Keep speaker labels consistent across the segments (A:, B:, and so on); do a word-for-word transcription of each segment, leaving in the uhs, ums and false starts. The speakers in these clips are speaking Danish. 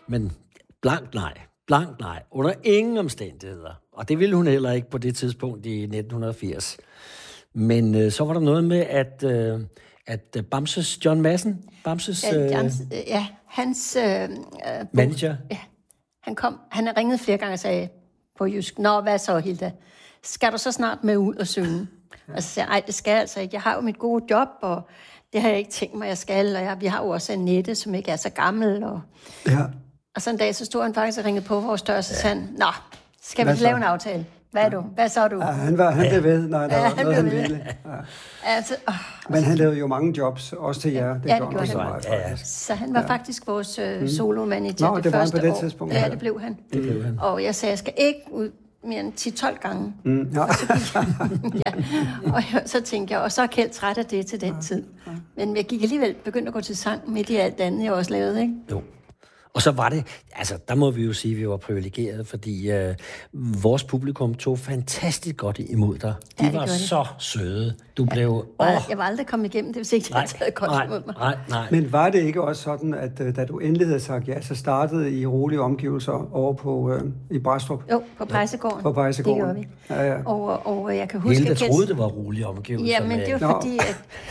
A: Men blankt nej. Blankt nej. Under ingen omstændigheder. Og det ville hun heller ikke på det tidspunkt i nitten firs. Men øh, så var der noget med, at, øh, at Bamses, John Madsen, Bamses
B: Ja,
A: øh,
B: Jans, ja hans øh,
A: manager,
B: ja, han kom, han har ringet flere gange og sagde på jysk, nå, hvad så, Hilda? Skal du så snart med ud og synge? Ja. Og så sagde jeg, ej, det skal jeg altså ikke. Jeg har jo mit gode job, og det har jeg ikke tænkt mig, jeg skal. Og jeg, vi har jo også Annette, som ikke er så gammel. Og,
C: ja.
B: og så en dag, så stod han faktisk og ringede på vores dør, og så sagde han, nå, skal vi
C: Hvad
B: lave
C: så?
B: en aftale? Hvad er du? Hvad så er du?
C: Ja, han var han blev ved. Nej, der
B: Ja,
C: var
B: han
C: noget, han
B: blev ved.
C: ville. Ja.
B: Altså, åh,
C: Men han lavede jo mange jobs, også til jer. Det
B: Ja, det
C: gjorde
B: gjorde
C: han
B: han.
C: meget,
A: Ja.
C: faktisk.
B: så han var
C: Ja.
B: faktisk vores øh, solo-manager
C: Nå,
B: det,
C: det var han
B: første
C: på det
B: år.
C: tidspunkt.
B: Ja,
C: Ja.
B: det blev han.
A: det blev han.
B: Og jeg sagde, jeg skal ikke ud mere end ti tolv gange.
C: Mm, ja.
B: Ja. Og jeg, så tænkte jeg, og så er Kjeld træt af det til den tid. Men jeg gik alligevel begyndt at gå til sang midt i alt andet, jeg også lavede, ikke?
A: Jo. Og så var det, altså der må vi jo sige, at vi var privilegerede, fordi øh, vores publikum tog fantastisk godt imod dig. De
B: Ja, det
A: var
B: gjorde de.
A: så søde. Du ja. blev...
B: Åh.
A: Åh,
B: Jeg var aldrig kommet igennem det, hvis ikke de
A: nej,
B: havde taget godt
A: nej,
B: imod mig.
A: nej, nej.
C: Men var det ikke også sådan, at øh, da du endelig havde sagt ja, så startede I rolige omgivelser over på øh, i Brædstrup?
B: Jo, på Pejsegården.
C: På Pejsegården.
B: Det gjorde vi.
C: Ja, ja.
B: Og, og jeg kan huske...
A: Hilda
B: at Kjeld-
A: troede, det var rolige omgivelser.
B: Ja, men det
A: med-
B: var
C: Nå.
B: fordi,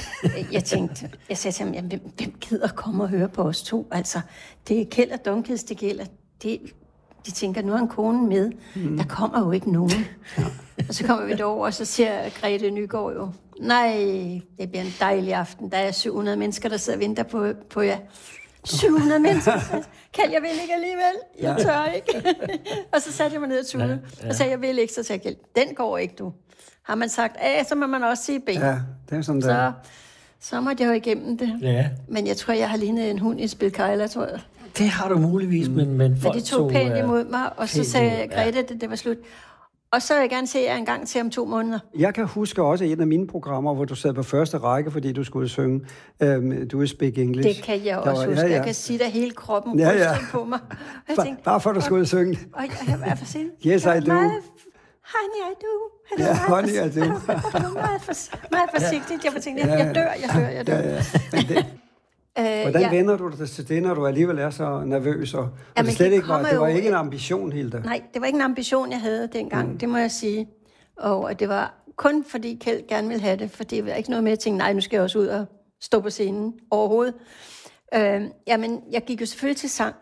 B: at jeg tænkte, jeg sagde til ham, jamen, hvem, hvem gider komme og høre på os to? Altså, det er Kjeld og Dunkels, det gælder. Det, de tænker, nu er en kone med. Mm. Der kommer jo ikke nogen. Ja. Og så kommer vi derover, og så siger Grete Nygaard jo, nej, det bliver en dejlig aften. Der er syv hundrede mennesker, der sidder og venter på, på jer. syv hundrede mennesker? Kjeld, jeg vil ikke alligevel. Jeg tør ikke. Og så satte jeg mig ned og tude, ja, ja. og sagde, jeg vil ikke. Så sagde Kjeld, den går ikke, du. Har man sagt A, så må man også sige B.
C: Ja, det er sådan
B: så,
C: der.
B: så måtte jeg jo igennem det.
A: Ja,
B: Men jeg tror, jeg har lignet en hund i et spil Kejler, tror jeg.
A: det har du muligvis, men, men
B: Men
A: folk
B: de tog pænt
A: øh,
B: imod mig, og så
A: pænt
B: sagde
A: imod,
B: Grete, at det, det var slut. Og så vil jeg gerne se jer en gang til om to måneder.
C: Jeg kan huske også et af mine programmer, hvor du sad på første række, fordi du skulle synge um, Do You Speak English.
B: Det kan jeg
C: Der
B: også
C: var-
B: huske.
C: ja, ja.
B: Jeg kan sige, at hele kroppen
C: Ja,
B: rystede
C: ja.
B: på mig. Og jeg
C: Bare,
B: tænkte,
C: bare for, at du skulle synge.
B: og jeg, jeg var for sent.
C: Yes,
B: Jeg
C: I
B: var
C: do.
B: Meget, honey, I do. Han
C: Ja,
B: var meget
C: honey, I
B: for-
C: do.
B: Han var meget, for, meget forsigtigt. Jeg var tænkt, jeg, jeg dør, jeg dør, jeg dør.
C: Ja, ja. Men det,
B: Øh,
C: hvordan
B: ja.
C: vender du dig til det, når du alligevel er så nervøs? Og, og
B: Jamen,
C: det, slet
B: det
C: ikke var,
B: kommer
C: det var
B: jo-
C: ikke en ambition, Hilda.
B: Nej, det var ikke en ambition, jeg havde dengang, mm. det må jeg sige. Og det var kun fordi Kjeld gerne ville have det, for det var ikke noget med at tænke, nej, nu skal jeg også ud og stå på scenen overhovedet. Øh, jamen, jeg gik jo selvfølgelig til sang.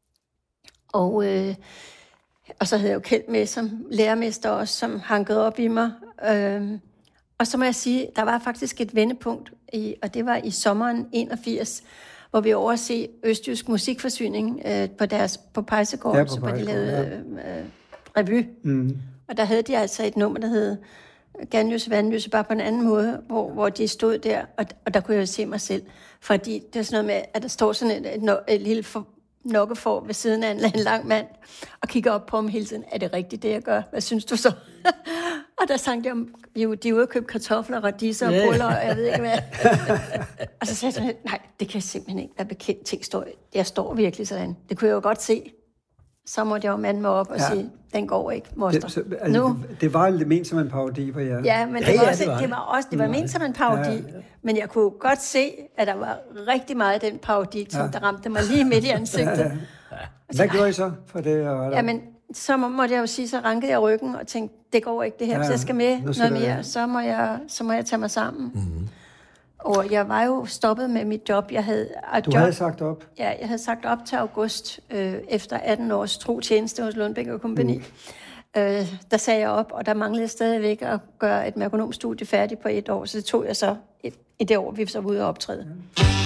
B: Og, øh, og så havde jeg jo Kjeld med som lærermester også, som hankede op i mig. Øh, og så må jeg sige, der var faktisk et vendepunkt, i, og det var i sommeren enogfirs, hvor vi overse Østjysk Musikforsyning øh, på deres på Pejsegården,
C: Ja, på
B: så hvor de
C: Pejsegården,
B: lavede øh, øh, revy.
C: Mm.
B: Og der havde de altså et nummer, der hed Ganløse Vandløse, bare på en anden måde, hvor, hvor de stod der, og, og der kunne jeg jo se mig selv. Fordi det er sådan noget med, at der står sådan et, et, et lille for, nokkefor ved siden af en, en lang mand, og kigger op på ham hele tiden. Er det rigtigt, det jeg gør? Hvad synes du så? Og der sang de om, jo, de er ude og købe kartofler, radiser og boller, og jeg ved ikke hvad. Og så sagde jeg sådan, nej, det kan jeg simpelthen ikke være bekendt. Ting står, jeg står virkelig sådan. Det kunne jeg jo godt se. Så måtte jeg jo mande mig op og
C: Ja.
B: sige, den går ikke, moster.
C: Det, så, altså,
B: Nu.
C: det var ment som en parodi på jer.
B: Ja, men det
A: Ja,
B: var,
A: ja,
B: også,
A: det var
B: det var også det var ment som en parodi,
C: Ja, ja.
B: men jeg kunne godt se, at der var rigtig meget af den parodi, som
C: Ja.
B: der ramte mig lige midt i ansigtet.
C: Ja, ja. Hvad gjorde I så for det? Og,
B: Jamen, så må, måtte jeg jo sige, så rankede jeg ryggen og tænkte, det går ikke det her,
C: Ja,
B: hvis jeg skal med
C: nu skal
B: noget
C: det-
B: mere, så må, jeg, så må jeg tage mig sammen. Mm-hmm. Og jeg var jo stoppet med mit job. Jeg havde, et
C: Du
B: job,
C: havde sagt op.
B: Ja, jeg havde sagt op til august, øh, efter atten års tro tjeneste hos Lundbæk og Kompagni. Mm. Øh, der sagde jeg op, og der manglede stadigvæk at gøre et merkonomstudie færdigt på et år, så det tog jeg så et, i det år, vi så var ude og optræde. Mm.